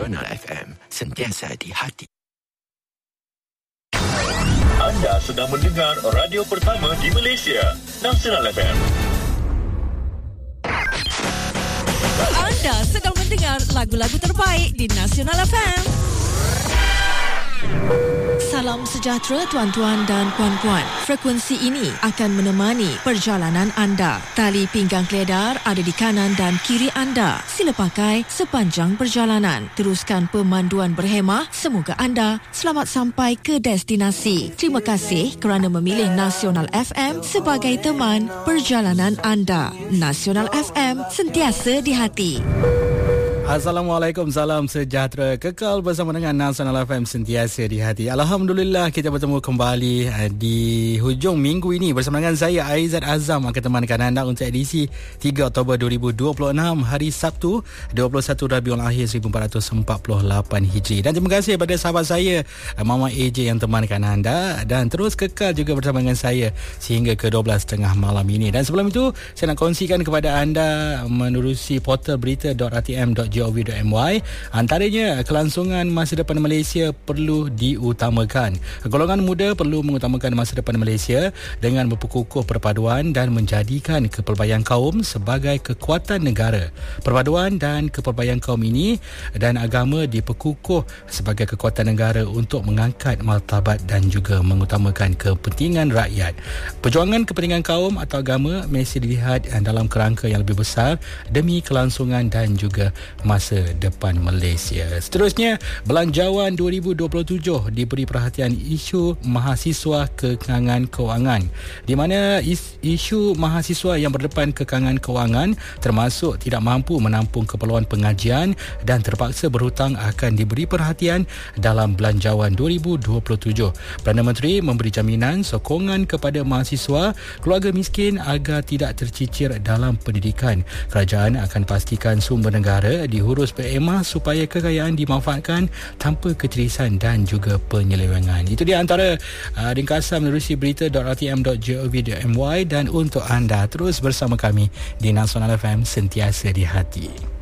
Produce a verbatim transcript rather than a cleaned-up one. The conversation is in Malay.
Nasional F M, sentiasa di hati. Anda sedang mendengar radio pertama di Malaysia, Nasional F M. Anda sedang mendengar lagu-lagu terbaik di Nasional F M. Salam sejahtera tuan-tuan dan puan-puan. Frekuensi ini akan menemani perjalanan anda. Tali pinggang keledar ada di kanan dan kiri anda. Sila pakai sepanjang perjalanan. Teruskan pemanduan berhemah. Semoga anda selamat sampai ke destinasi. Terima kasih kerana memilih Nasional F M sebagai teman perjalanan anda. Nasional F M, sentiasa di hati. Assalamualaikum, salam sejahtera. Kekal bersama dengan Nasional F M, sentiasa di hati. Alhamdulillah, kita bertemu kembali di hujung minggu ini bersama dengan saya, Aizat Azam, akan temankan anda untuk edisi tiga Oktober dua ribu dua puluh enam, hari Sabtu, dua puluh satu Rabiul Akhir seribu empat ratus empat puluh lapan Hijri. Dan terima kasih kepada sahabat saya, Mama A J, yang temankan anda, dan terus kekal juga bersama dengan saya sehingga ke dua belas tiga puluh malam ini. Dan sebelum itu, saya nak kongsikan kepada anda menerusi portal berita dot r t m dot gov dot m y. Antaranya, kelangsungan masa depan Malaysia perlu diutamakan. Golongan muda perlu mengutamakan masa depan Malaysia dengan memperkukuh perpaduan dan menjadikan kepelbagaian kaum sebagai kekuatan negara. Perpaduan dan kepelbagaian kaum ini dan agama diperkukuh sebagai kekuatan negara untuk mengangkat martabat dan juga mengutamakan kepentingan rakyat. Perjuangan kepentingan kaum atau agama mesti dilihat dalam kerangka yang lebih besar demi kelangsungan dan juga masa depan Malaysia. Seterusnya, Belanjawan dua ribu dua puluh tujuh diberi perhatian isu mahasiswa kekangan kewangan, di mana is, isu mahasiswa yang berdepan kekangan kewangan termasuk tidak mampu menampung keperluan pengajian dan terpaksa berhutang akan diberi perhatian dalam Belanjawan dua ribu dua puluh tujuh. Perdana Menteri memberi jaminan sokongan kepada mahasiswa keluarga miskin agar tidak tercicir dalam pendidikan. Kerajaan akan pastikan sumber negara diurus beremas supaya kekayaan dimanfaatkan tanpa ketirisan dan juga penyelewengan. Itu dia antara uh, ringkasan menerusi berita dot r t m dot gov dot m y, dan untuk anda terus bersama kami di Nasional F M, sentiasa di hati.